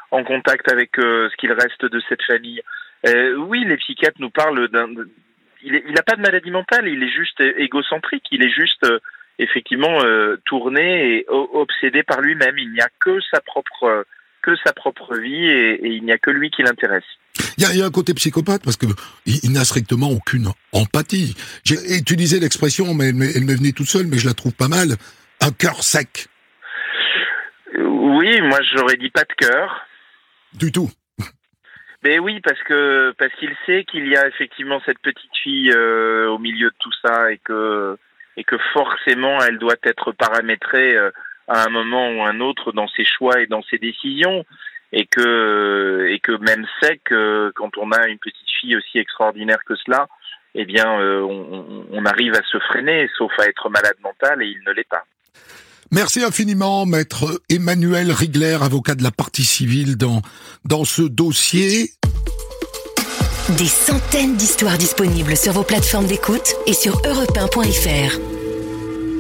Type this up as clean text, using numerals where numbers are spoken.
en contact avec ce qu'il reste de cette famille. Oui, les psychiatres nous parlent il n'a pas de maladie mentale, il est juste égocentrique, il est juste effectivement tourné et obsédé par lui-même. Il n'y a que sa propre vie et il n'y a que lui qui l'intéresse. Il y a un côté psychopathe parce que il n'a strictement aucune empathie. J'ai utilisé l'expression, mais elle m'est venue toute seule, mais je la trouve pas mal. Un cœur sec. Oui, moi j'aurais dit pas de cœur. Du tout. Mais oui, parce qu'il sait qu'il y a effectivement cette petite fille au milieu de tout ça et que forcément elle doit être paramétrée à un moment ou un autre dans ses choix et dans ses décisions. Et que même sait que quand on a une petite fille aussi extraordinaire que cela, eh bien, on arrive à se freiner, sauf à être malade mental, et il ne l'est pas. Merci infiniment, maître Emmanuel Rigler, avocat de la partie civile dans ce dossier. Des centaines d'histoires disponibles sur vos plateformes d'écoute et sur europe1.fr.